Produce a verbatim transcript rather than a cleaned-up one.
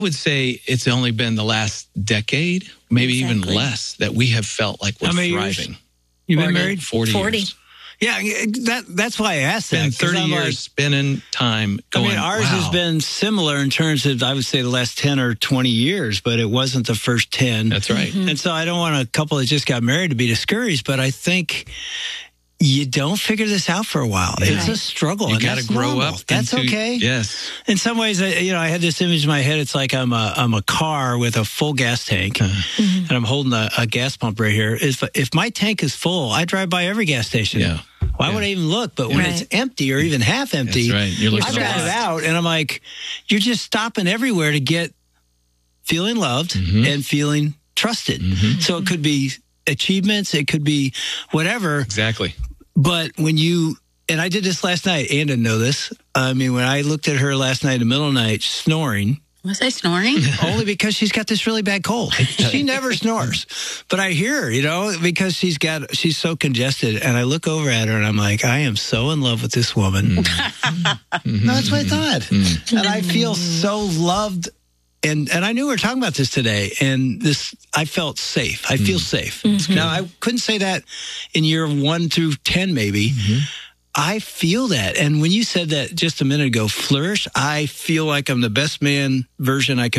would say it's only been the last decade, maybe Exactly. even less, that we have felt like we're How many thriving. years? You've been forty, married? forty, forty. years. Yeah, that that's why I asked that. Been 'cause thirty I'm years like, spending time going, I mean, ours wow. has been similar in terms of, I would say, the last ten or twenty years, but it wasn't the first ten. That's right. And so I don't want a couple that just got married to be discouraged, but I think you don't figure this out for a while. Yeah. It's a struggle. You and got to that's grow normal. up. That's into, okay. Yes. In some ways, I, you know, I had this image in my head. It's like I'm a I'm a car with a full gas tank, Uh, Mm-hmm. and I'm holding a, a gas pump right here. If if my tank is full, I drive by every gas station. Yeah. Why Yeah. would I even look? But when Right. it's empty or even half empty, That's right. You're I looking got at it out, and I'm like, you're just stopping everywhere to get feeling loved Mhm. and feeling trusted. Mhm. So it could be achievements, it could be whatever. Exactly. But when you, and I did this last night, Ann didn't know this. I mean, when I looked at her last night in the middle of the night snoring, Was I snoring? only because she's got this really bad cold. She never snores, but I hear her, you know, because she's got, she's so congested. And I look over at her and I'm like, I am so in love with this woman. Mm-hmm. No, that's what I thought. And I feel so loved. And and I knew we were talking about this today, and this I felt safe. I feel safe. Now I couldn't say that in year one through ten, maybe. Mm-hmm. I feel that, and when you said that just a minute ago, flourish. I feel like I'm the best man version I could.